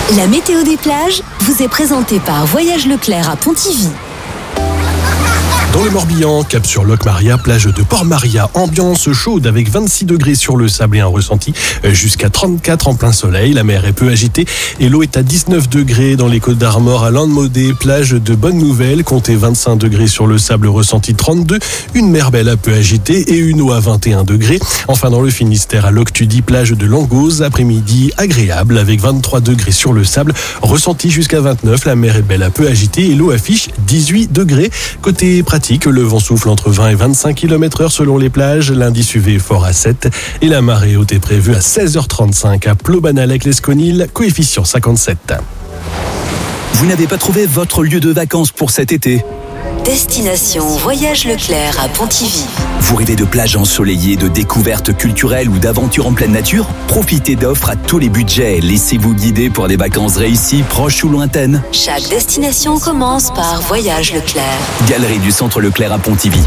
La météo des plages vous est présentée par Voyage Leclerc à Pontivy. Dans le Morbihan, cap sur Locmaria, plage de Port-Maria, ambiance chaude avec 26 degrés sur le sable et un ressenti jusqu'à 34 en plein soleil. La mer est peu agitée et l'eau est à 19 degrés dans les Côtes d'Armor à Landmodé, plage de Bonne Nouvelle, comptez 25 degrés sur le sable, ressenti 32, une mer belle à peu agitée et une eau à 21 degrés. Enfin dans le Finistère à Loctudy, plage de Langose, après-midi agréable avec 23 degrés sur le sable, ressenti jusqu'à 29, la mer est belle à peu agitée et l'eau affiche 18 degrés. Côté pratique, le vent souffle entre 20 et 25 km/h selon les plages. L'indice UV est fort à 7 et la marée haute est prévue à 16h35 à Plobanalec-Lesconil, coefficient 57. Vous n'avez pas trouvé votre lieu de vacances pour cet été ? Destination Voyage Leclerc à Pontivy. Vous rêvez de plages ensoleillées, de découvertes culturelles ou d'aventures en pleine nature ? Profitez d'offres à tous les budgets. Laissez-vous guider pour des vacances réussies, proches ou lointaines. Chaque destination commence par Voyage Leclerc. Galerie du Centre Leclerc à Pontivy.